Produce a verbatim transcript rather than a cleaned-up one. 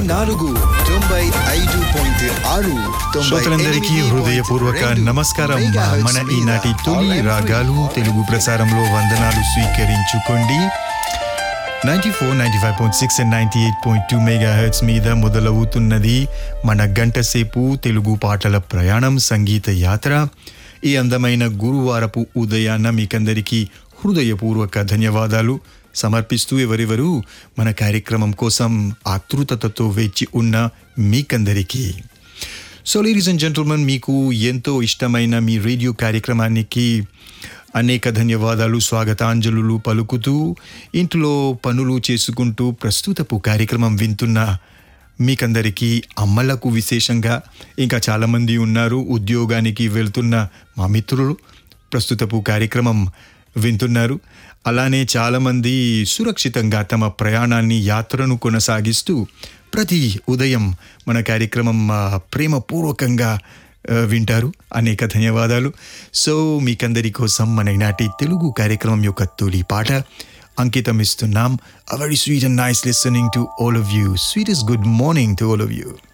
నాలుగు తొంభై ఐదు పాయింట్ ఆరు శ్రోతలందరికీ హృదయపూర్వక నమస్కారం. మన ఈనాటి తొలి రాగాలు తెలుగు ప్రసారంలో వందనాలు స్వీకరించుకోండి. Ninety four ninety five point six and ninety eight point two mega hertz మీద మొదలవుతున్నది మన గంట సేపు తెలుగు పాటల ప్రయాణం, సంగీత యాత్ర. ఈ అందమైన గురువారపు ఉదయాన్న మీకందరికీ హృదయపూర్వక ధన్యవాదాలు సమర్పిస్తూ ఎవరెవరు మన కార్యక్రమం కోసం ఆతృతతో వేచి ఉన్న మీకందరికీ. సో లేడీస్ అండ్ జెంటిల్మెన్, మీకు ఎంతో ఇష్టమైన మీ రేడియో కార్యక్రమానికి అనేక ధన్యవాదాలు, స్వాగతాంజలులు పలుకుతూ ఇంట్లో పనులు చేసుకుంటూ ప్రస్తుతపు కార్యక్రమం వింటున్న మీకందరికీ, అమ్మలకు విశేషంగా ఇంకా చాలామంది ఉన్నారు, ఉద్యోగానికి వెళ్తున్న మా మిత్రులు ప్రస్తుతపు కార్యక్రమం వింటున్నారు. అలానే చాలామంది సురక్షితంగా తమ ప్రయాణాన్ని, యాత్రను కొనసాగిస్తూ ప్రతి ఉదయం మన కార్యక్రమం ప్రేమపూర్వకంగా వింటారు. అనేక ధన్యవాదాలు. సో మీకందరి కోసం మన ఈనాటి తెలుగు కార్యక్రమం యొక్క తొలి పాట అంకితం ఇస్తున్నాం. A very sweet and nice listening to all of you. Sweetest good morning to all of you.